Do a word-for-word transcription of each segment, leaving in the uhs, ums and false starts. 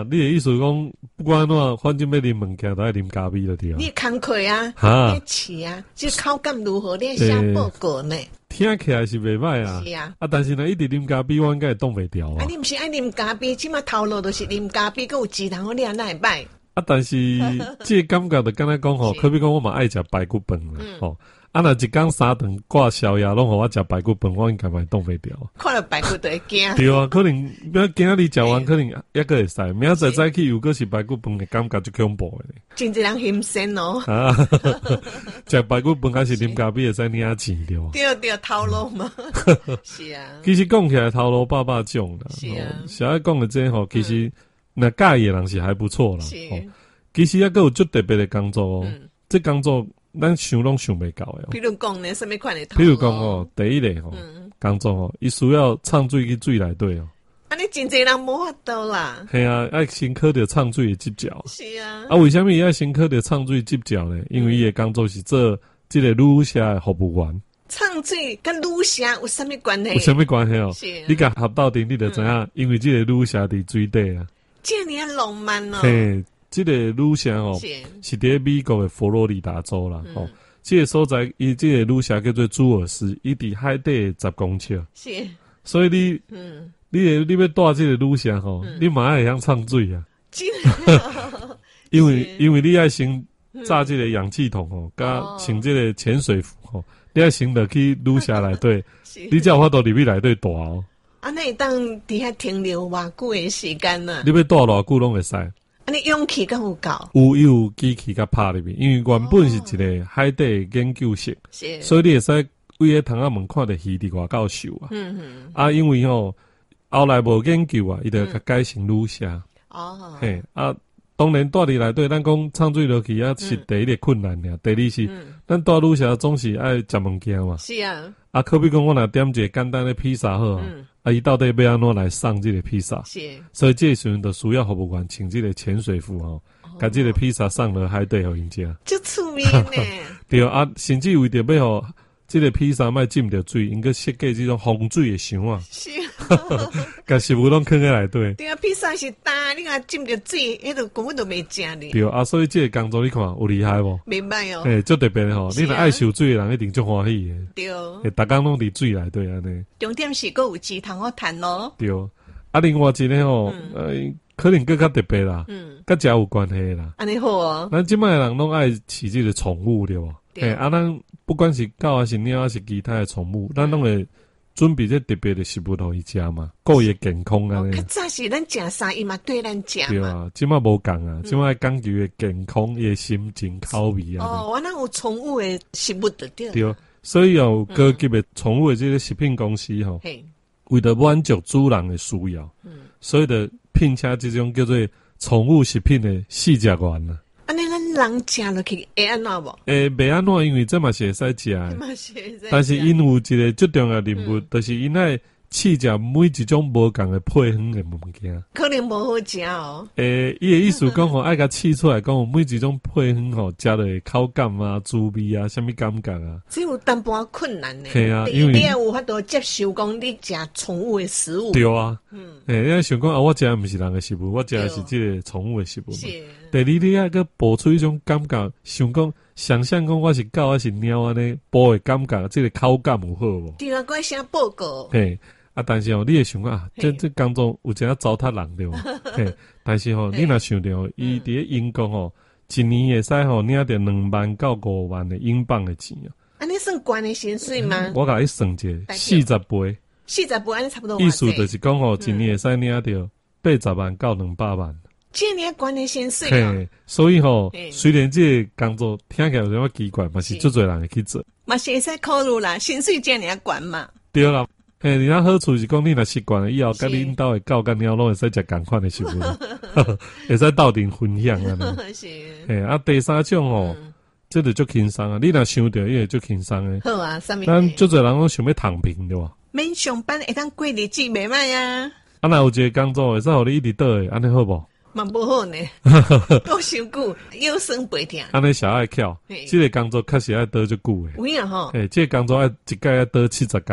你的意思讲，不管怎样，反正要啉物件，都要啉咖啡了，对啊。 你工课啊， 哈， 你试啊，这口感如何？你写报告呢？ 听起来是袂歹啊。 是啊， 啊，但是呢，一直啉咖啡，我应该会冻袂掉啊。 啊，你毋是爱啉咖啡，即马头路都是啉咖啡，佮有鸡汤，你啊哪会歹？ 啊，但是这个感觉就敢若讲吼，可比讲我嘛爱食排骨饭啦， 嗯、 吼。啊，若一工三顿挂宵夜，拢互我食排骨饭，我应该嘛冻袂掉。 看到排骨都会惊。 对啊，可能要今日食完，可能抑个会使，明仔载早起又搁是排骨饭的感觉就恐怖诶。 真侪人嫌酸哦。 啊，食排骨饭还是啉咖啡会使领钱对吧？ 对对，头路嘛。是啊。 其实讲起来头路百百种啦。 是啊。 小爱讲的这吼，其实那介意的人是还不错啦。 是。 其实抑个有足特别的工作哦，这工作。咱想拢想袂到诶。 比如讲呢，什么款的头？ 比如讲哦，第一类吼，工作哦，伊需要唱水去水内底哦。 啊，你真侪人无法度啦。 系啊，爱先考着唱水的执照。 是啊。 啊，为什么伊爱先考着唱水执照呢？因为伊的工作是做即个旅社的服务员。 唱水跟旅社有啥物关系？ 有啥物关系哦？ 是啊。 你甲合到顶，你就知影，嗯、因为即个旅社伫水底啊。 这么浪漫哦。 嘿，即个旅社哦，是伫美国的佛罗里达州啦，吼、嗯。这个所在，伊这个旅社叫做朱尔斯，伊伫海底十公尺。是，所以你，嗯，你你要住这个旅社吼，嗯、你嘛爱会晓唱水啊。因为因为你爱先炸这个氧气筒吼，甲穿这个潜水服吼，你爱先落去旅社内底，你才有法度入去内底住哦。 啊，那当伫遐停留偌久的时间呢？ 你要住偌久拢会使。 啊，你勇气敢有够？ 有有机器甲拍入去，因为原本是一个海底研究室，是所以你会使为迄窗仔门看到鱼伫外口游啊。嗯嗯。啊，因为吼后来无研究啊，伊就甲改成旅社。哦。嘿啊，当然住伫内底，咱讲唱水落去啊，是第一个困难俩。第二是，咱住旅社总是爱食物件嘛。是啊。啊，可比讲我若点一个简单的披萨好啊。啊，伊到底要安怎来送这个披萨？是，所以这时阵就需要服务员请这个潜水服吼，把这个披萨送落海底互因食。 就出名呢。 对啊，甚至为着要互这个披萨莫浸着水，应该设计这种防水的箱啊。是。甲食物拢放在内底。 对啊，披萨是大，你看浸着水，迄个根本都没食哩。 对啊，所以这个工作你看有厉害无？ 明白哦。 诶，足特别的吼，你若爱受水的人一定足欢喜的。 对。 诶，逐工拢伫水内底安尼。 重点是佫有鸡汤好谈咯。 对。啊，另外一个吼，呃，可能更较特别啦，嗯，甲食有关系啦。安尼好啊。 咱即摆人拢爱饲这个宠物对无？对。啊，咱不管是狗还是猫还是其他的宠物，咱拢会。准备这特别的食物互伊食嘛，顾伊的健康啊。 较早是咱食啥，伊嘛对咱食嘛。 对啊，即摆无共啊，即摆讲究的健康、伊的心情、口味啊。 哦，我那有宠物的食物就对。 对，所以有高级的宠物的这个食品公司吼，为了满足主人的需要，所以就聘请这种叫做宠物食品的试食员啊。 安尼咱人食落去会安怎无？ 诶，袂安怎，因为这嘛是会使食的，但是因有一个最重要的任务，嗯、就是因爱试食每一种无共的配方的物件。 可能无好食哦。 诶，伊的意思讲吼，爱甲试出来讲，有每一种配方吼，食落口感啊、滋味啊、啥物感觉啊， 只有淡薄困难呢。 对啊，因为你有法度接受讲你食宠物的食物。 对啊，嗯，诶，你想讲啊，我食的毋是人的食物，我食的是这个宠物的食物。是。第二，你爱个播出一种感觉，想讲想象讲我是狗还是猫安尼，播的感觉，这个口感有好无？ 对啊，我写报告。 嘿，啊，但是哦，你会想啊，这这工作有一下糟蹋人对无？嘿，但是吼、哦，你若想到，伊伫咧英国吼，一年会使吼领着两万到五万的英镑的钱啊。 安尼算悬的薪水吗？ 我甲你算者，四十倍。 四十倍安尼差不多。 意思就是讲吼，一年会使领着八十万到两百万。 这年管理薪水哦，所以吼、喔，虽然这个工作听起来有点奇怪，嘛是足侪人会去做， 嘛是会使考虑啦，薪水这年管嘛。 对啦，嘿，你那好处是讲你若习惯了以后，甲恁兜的狗甲猫拢会使食同款的食物，会使斗阵分享啊。是，嘿啊，第三种哦、喔，嗯、这就足轻松啊，你若想到，伊会足轻松诶。 好啊，啥物？ 咱足侪人拢想要躺平对吧？ 免上班会当过日子袂歹啊。 啊，若有一个工作会使互你一直倒诶，安尼好无？ 嘛不好呢，倒伤久，腰酸背痛。 安尼小爱巧，这个工作确实爱倒足久诶。 有影吼？ 诶，这个工作爱一届爱倒七十工。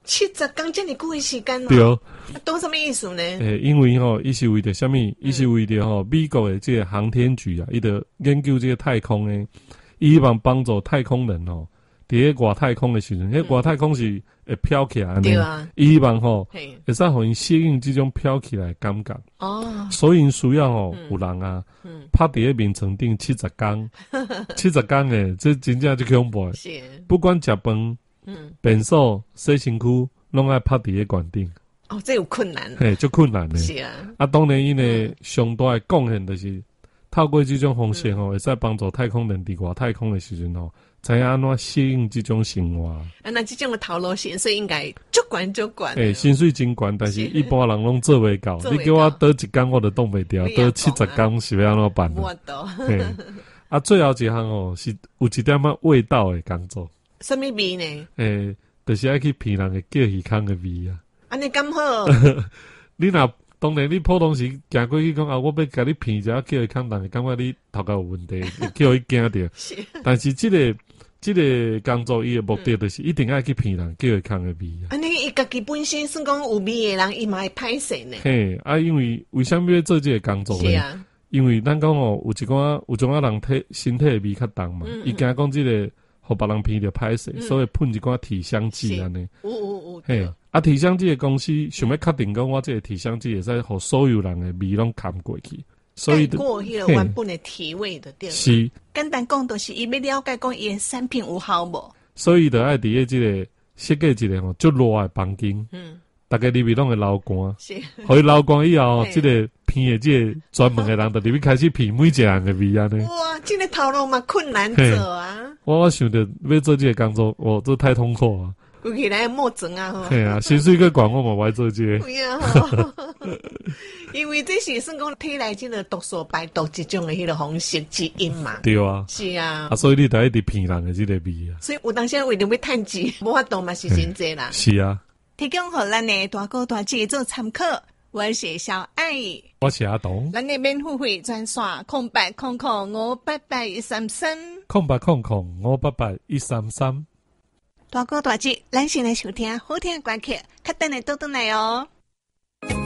七十天这么久的时间哦， 对哦， 懂什么意思呢？ 诶，因为吼，伊是为着什么？伊是为着吼美国的这个航天局啊，伊着研究这个太空诶，伊希望帮助太空人吼，伫个外太空的时阵，迄外太空是会飘起来对啊， 伊希望吼会使互因适应这种飘起来的感觉。哦，所以因需要吼有人啊，拍伫个眠床顶七十天，七十天诶，这真正就恐怖。是，不管食饭。嗯，便所、洗身躯，拢爱拍伫个悬顶。 哦，这有困难。 嘿，足困难的。 是啊。 啊，当然，因呢上大的贡献就是透过这种方式吼，会使帮助太空人伫外太空的时阵吼，知影安怎适应这种生活。啊， 那这种的头路薪水应该足悬足悬。 诶，薪水真悬，但是一般人拢做袂到。你叫我倒一工我都挡袂掉，倒七十工是要安怎办？ 我懂。 啊，最后一项哦，是有一点仔味道的工作。 什么味呢？ 诶，就是爱去骗人的叫鱼空的味啊！ 安尼咁好， 你若当然你普通时行过去讲啊，我要甲你骗一下叫鱼空，人会感觉你头壳有问题，叫伊惊着。但是即、這个即、這个工作伊的目的就是一定爱去骗人叫鱼空的味啊！ 安尼伊家己本身算讲有味的人，伊嘛会歹势呢。 嘿，啊，因为为什么要做这个工作呢？是啊，因为咱讲哦，有一寡有种啊人体身体的味较重嘛，伊惊讲即个。互别人骗着歹势，嗯、所以喷一寡体香剂安尼。有有有。嘿，啊，体香剂的公司想要确定讲，我这个体香剂会使互所有人的味拢盖过去，所以过迄个原本的体味的对。是。简单讲，就是伊要了解讲伊的产品有效无。 所以就爱伫个即个设计一个吼足热的房间。嗯。大家入面拢会流汗，是，互伊流汗以后，即个骗的即个专门的人，就入面开始骗每一个人的味安尼。 哇，这个头路嘛困难做啊！ 我我想着要做这个工作，哇，这太痛苦啊！ 有起来莫整啊！ 嘿啊，薪水个管我嘛，我爱做这个。 对啊，因为这是算讲体内即个毒素排毒一种的迄个方式之一嘛。 对啊， 是啊， 啊，所以你得一直骗人的这个味啊。 所以有当时为了要趁钱，无法度嘛是真济啦。 是啊。 提供给咱的大哥大姐做参考，我是小爱， 我是阿东。 咱的免付费专线空白空空五八八一三三， 空白空空五八八一三三。 大哥大姐，咱先来收听好听的歌曲，较等下倒转来哦。